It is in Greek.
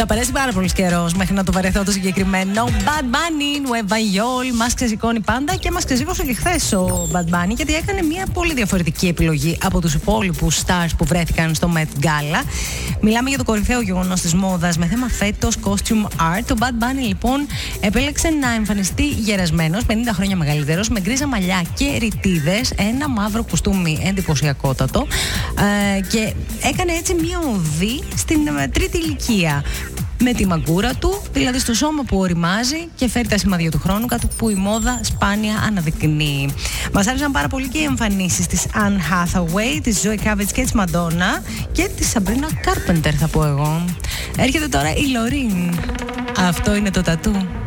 Θα περάσει πάρα πολύ καιρό μέχρι να το βαρεθώ το συγκεκριμένο. Bad Bunny, Nueva York, μας ξεσηκώνει πάντα και μας ξεσήκωσε και χθες ο Bad Bunny, γιατί έκανε μια πολύ διαφορετική επιλογή από τους υπόλοιπους stars που βρέθηκαν στο Met Gala. Μιλάμε για το κορυφαίο γεγονός της μόδας με θέμα φέτος costume art. Το Bad Bunny λοιπόν επέλεξε να εμφανιστεί γερασμένος, 50 χρόνια μεγαλύτερος, με γκρίζα μαλλιά και ρητίδες, ένα μαύρο κουστούμι εντυπωσιακότατο, και έκανε έτσι μια οδή στην τρίτη ηλικία. Με τη μαγκούρα του, δηλαδή στο σώμα που οριμάζει και φέρει τα σημάδια του χρόνου, κάτι που η μόδα σπάνια αναδεικνύει. Μας άρεσαν πάρα πολύ και οι εμφανίσεις της Anne Hathaway, της Zoe Kravitz και της Madonna και της Sabrina Carpenter, θα πω εγώ. Έρχεται τώρα η Loreen. Αυτό είναι το τατού.